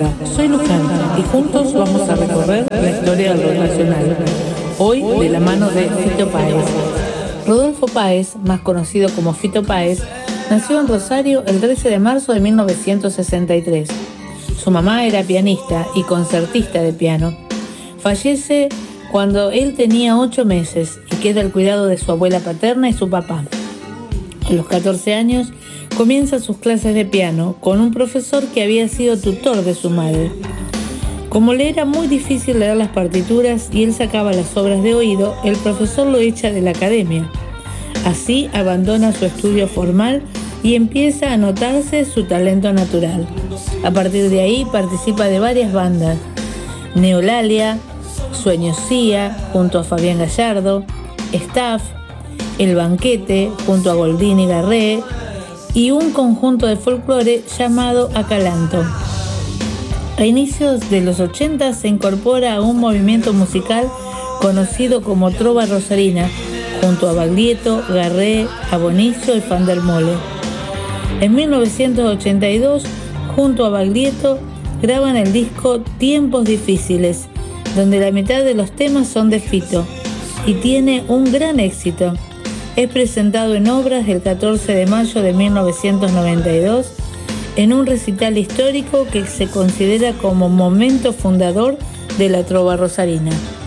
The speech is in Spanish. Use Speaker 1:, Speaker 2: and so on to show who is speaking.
Speaker 1: Soy Luján y juntos vamos a recorrer la historia del rock nacional, hoy de la mano de Fito Páez. Rodolfo Páez, más conocido como Fito Páez, nació en Rosario el 13 de marzo de 1963. Su mamá era pianista y concertista de piano. Fallece cuando él tenía 8 meses y queda al cuidado de su abuela paterna y su papá. A los 14 años comienza sus clases de piano con un profesor que había sido tutor de su madre. Como le era muy difícil leer las partituras y él sacaba las obras de oído, el profesor lo echa de la academia. Así abandona su estudio formal y empieza a notarse su talento natural. A partir de ahí participa de varias bandas: Neolalia, Sueños Cia, junto a Fabián Gallardo, Staff, El Banquete, junto a Goldín y Garré, y un conjunto de folclore llamado Acalanto. A inicios de los 80 se incorpora a un movimiento musical conocido como Trova Rosarina, junto a Baglietto, Garré, Abonicio y Fandermole. En 1982, junto a Baglietto, graban el disco Tiempos Difíciles, donde la mitad de los temas son de Fito, y tiene un gran éxito. Es presentado en Obras el 14 de mayo de 1992 en un recital histórico que se considera como momento fundador de la trova rosarina.